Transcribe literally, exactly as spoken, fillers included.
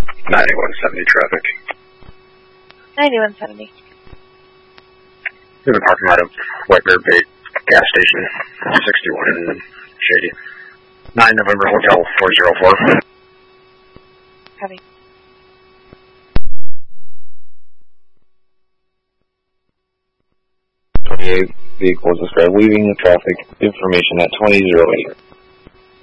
ninety-one seventy traffic. ninety-one seventy. In the parking lot of White Bear Bait gas station, sixty-one Shady. nine November Hotel four zero four. Copy. twenty-eight vehicles described leaving the traffic information at twenty oh eight.